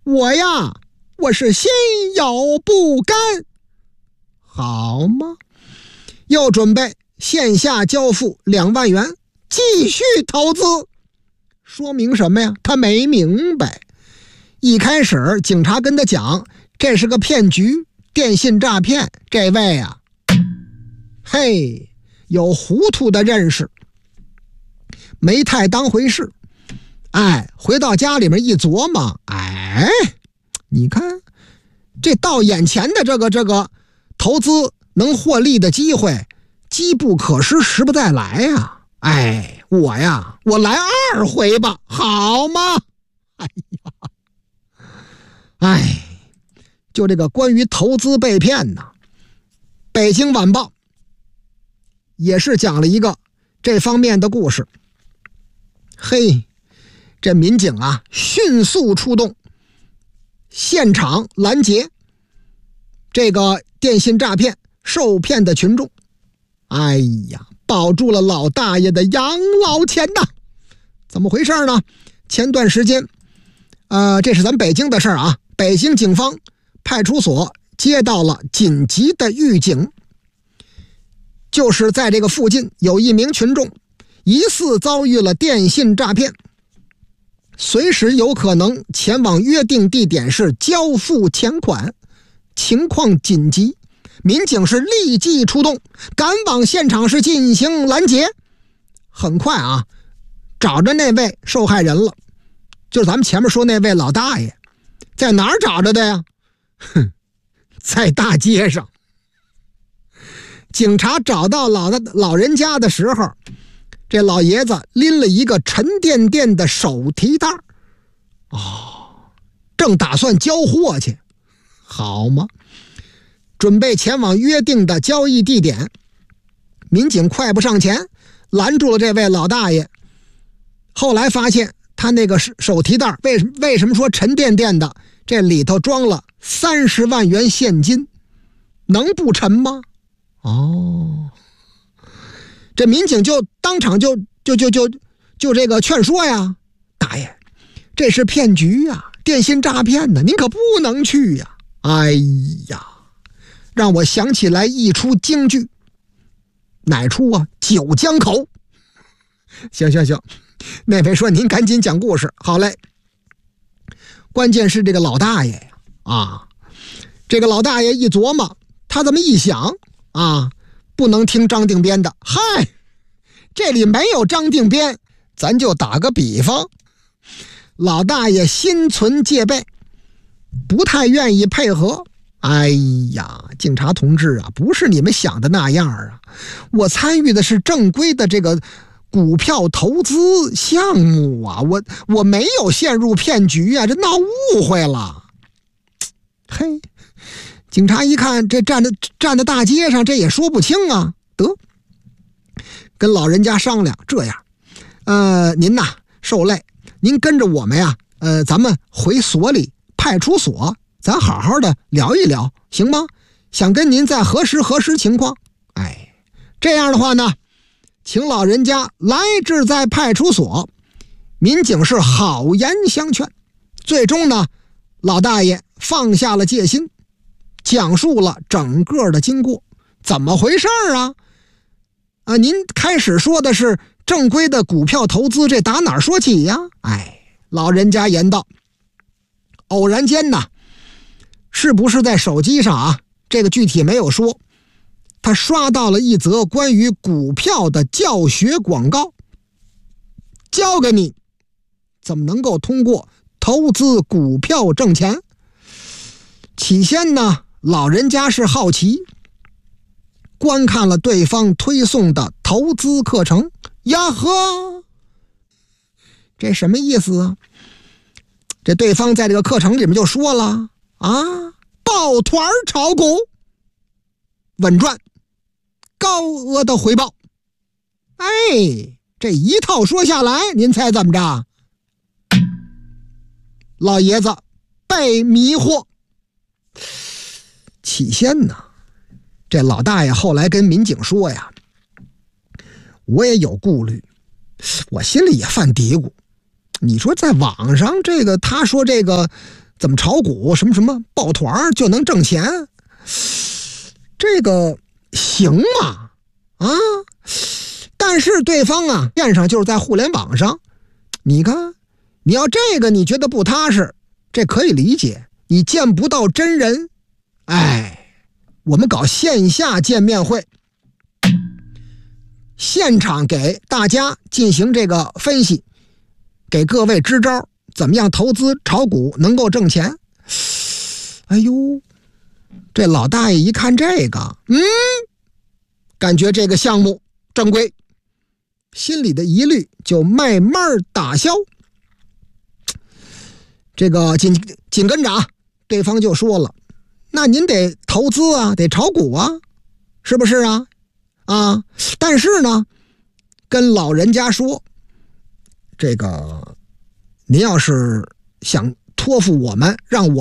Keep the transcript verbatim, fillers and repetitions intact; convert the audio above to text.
我呀，我是心有不甘。好吗？又准备线下交付两万元，继续投资。说明什么呀？他没明白。一开始警察跟他讲，这是个骗局，电信诈骗。这位啊，嘿，有糊涂的认识，没太当回事。哎，回到家里面一琢磨，哎，你看这到眼前的这个这个投资能获利的机会，机不可失，时不再来呀。哎，我呀，我来二回吧，好吗？哎呀，哎，就这个关于投资被骗呢，北京晚报也是讲了一个这方面的故事。嘿，这民警啊，迅速出动，现场拦截这个电信诈骗受骗的群众。哎呀，保住了老大爷的养老钱呐！怎么回事呢？前段时间，呃，这是咱北京的事儿啊。北京警方派出所接到了紧急的预警，就是在这个附近有一名群众疑似遭遇了电信诈骗，随时有可能前往约定地点是交付钱款，情况紧急。民警是立即出动，赶往现场是进行拦截。很快啊，找着那位受害人了，就是咱们前面说那位老大爷。在哪儿找着的呀？哼，在大街上。警察找到老的老人家的时候，这老爷子拎了一个沉甸甸的手提袋，哦，正打算交货去。好吗？准备前往约定的交易地点，民警快步上前拦住了这位老大爷。后来发现他那个手提袋为为什么说沉甸甸的？这里头装了三十万元现金，能不沉吗？哦，这民警就当场就就就就就这个劝说呀，大爷，这是骗局呀，电信诈骗呢，您可不能去呀！哎呀，让我想起来一出京剧，哪出啊？九江口。行行行，那位说您赶紧讲故事，好嘞。关键是这个老大爷呀，啊，这个老大爷一琢磨，他这么一想啊，不能听张定边的。嗨，这里没有张定边，咱就打个比方。老大爷心存戒备，不太愿意配合。哎呀，警察同志啊，不是你们想的那样啊！我参与的是正规的这个股票投资项目啊，我我没有陷入骗局啊，这闹误会了。嘿，警察一看这站在站在大街上，这也说不清啊，得跟老人家商量，这样，呃，您呐受累，您跟着我们呀，呃，咱们回所里派出所。咱好好的聊一聊，行吗？想跟您再核实核实情况。哎，这样的话呢，请老人家来至在派出所，民警是好言相劝，最终呢，老大爷放下了戒心，讲述了整个的经过。怎么回事啊？啊，您开始说的是正规的股票投资，这打哪儿说起呀？哎，老人家言道，偶然间呢，是不是在手机上啊？这个具体没有说。他刷到了一则关于股票的教学广告，教给你怎么能够通过投资股票挣钱。起先呢，老人家是好奇，观看了对方推送的投资课程。呀呵，这什么意思啊？这对方在这个课程里面就说了啊，抱团炒股，稳赚，高额的回报。哎，这一套说下来，您猜怎么着？老爷子被迷惑。起先呢，这老大爷后来跟民警说呀，我也有顾虑，我心里也犯嘀咕。你说在网上这个，他说这个怎么炒股什么什么抱团就能挣钱？这个行吗？啊！但是对方啊，线上就是在互联网上，你看，你要这个你觉得不踏实，这可以理解，你见不到真人。哎，我们搞线下见面会，现场给大家进行这个分析，给各位支招，怎么样投资炒股能够挣钱。哎呦，这老大爷一看这个，嗯，感觉这个项目正规，心里的疑虑就慢慢打消。这个紧紧跟着啊，对方就说了，那您得投资啊，得炒股啊，是不是啊？啊，但是呢，跟老人家说，这个您要是想托付我们，让我